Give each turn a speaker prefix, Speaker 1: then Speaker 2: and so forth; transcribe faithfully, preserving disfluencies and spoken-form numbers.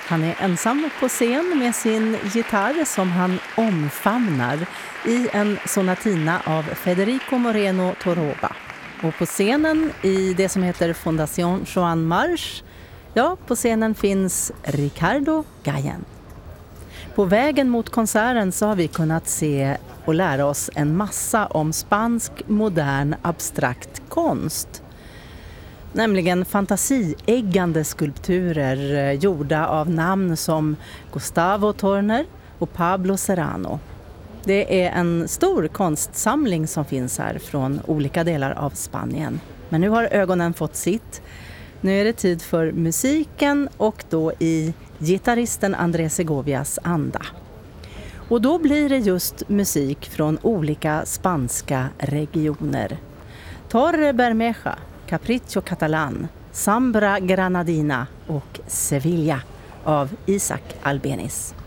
Speaker 1: Han är ensam på scen med sin gitarr som han omfamnar i en sonatina av Federico Moreno Toroba. Och på scenen i det som heter Fondation Joan March, ja, på scenen finns Ricardo Gallen. På vägen mot konserten så har vi kunnat se och lära oss en massa om spansk modern abstrakt konst. Nämligen fantasieggande skulpturer gjorda av namn som Gustavo Turner och Pablo Serrano. Det är en stor konstsamling som finns här från olika delar av Spanien. Men nu har ögonen fått sitt. Nu är det tid för musiken och då i gitarristen Andrés Segovias anda. Och då blir det just musik från olika spanska regioner. Torre Bermeja, Capriccio Catalan, Sambra Granadina och Sevilla av Isaac Albéniz.